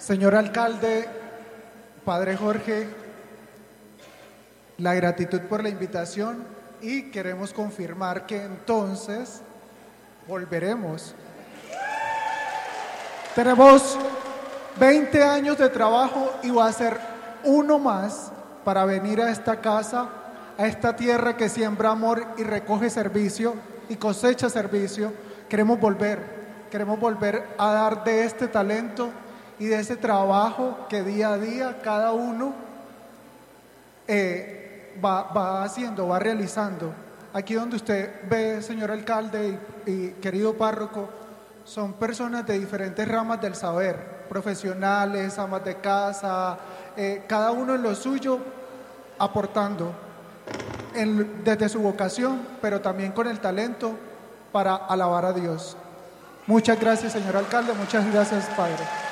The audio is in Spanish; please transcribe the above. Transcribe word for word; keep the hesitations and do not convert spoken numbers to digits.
Señor alcalde, Padre Jorge, la gratitud por la invitación y queremos confirmar que entonces volveremos. Tenemos veinte años de trabajo y va a ser uno más para venir a esta casa, a esta tierra que siembra amor y recoge servicio y cosecha servicio. Queremos volver, queremos volver a dar de este talento y de ese trabajo que día a día cada uno eh, va, va haciendo, va realizando. Aquí donde usted ve, señor alcalde y, y querido párroco, son personas de diferentes ramas del saber, profesionales, amas de casa, eh, cada uno en lo suyo, aportando en, desde su vocación, pero también con el talento para alabar a Dios. Muchas gracias, señor alcalde, muchas gracias, padre.